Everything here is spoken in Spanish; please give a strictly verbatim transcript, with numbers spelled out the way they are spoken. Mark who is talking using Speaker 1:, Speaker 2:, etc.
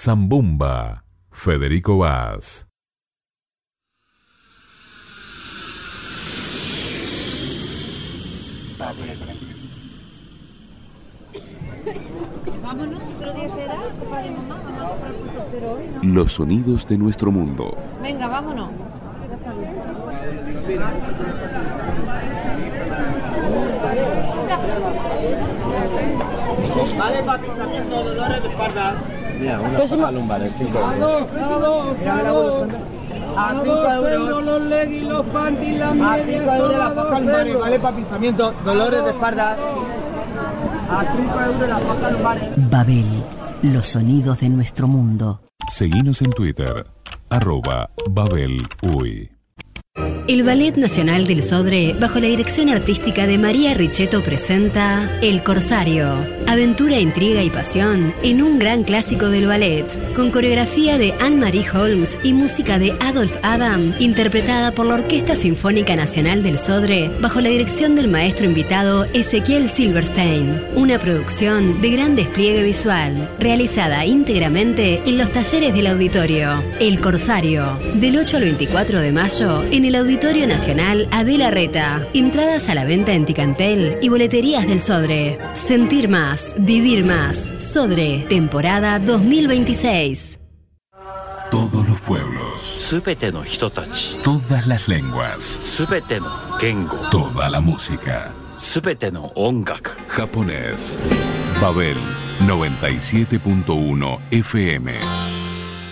Speaker 1: Zambumba, Federico Vaz.
Speaker 2: Vámonos, otro día será, padre, mamá, vamos a comprar frutos, pero hoy no.
Speaker 3: Los sonidos de nuestro mundo.
Speaker 2: Venga, vámonos.
Speaker 4: Vale, papi, también todo dolores de espalda.
Speaker 5: Mira, una paja lumbar, es cinco euros.
Speaker 4: A cinco euros.
Speaker 5: Los leggings, los panties, las
Speaker 4: A cinco euros las pajas lumbares, ¿vale? Para pinzamiento, dolores de espalda. A cinco euros las pajas lumbares.
Speaker 6: Babel, los sonidos de nuestro mundo.
Speaker 1: Seguinos en Twitter, arroba Babel Uy.
Speaker 7: El Ballet Nacional del Sodre, bajo la dirección artística de María Richetto, presenta El Corsario. Aventura, intriga y pasión en un gran clásico del ballet, con coreografía de Anne-Marie Holmes y música de Adolphe Adam, interpretada por la Orquesta Sinfónica Nacional del Sodre, bajo la dirección del maestro invitado Ezequiel Silverstein. Una producción de gran despliegue visual, realizada íntegramente en los talleres del auditorio. El Corsario, del ocho al veinticuatro de mayo, en el Auditorio Nacional Adela Reta. Entradas a la venta en Ticantel y boleterías del Sodre. Sentir más, vivir más. Sodre, temporada dos mil veintiséis.
Speaker 1: Todos los pueblos, todas las lenguas, toda la música, japonés. Babel noventa y siete punto uno F M.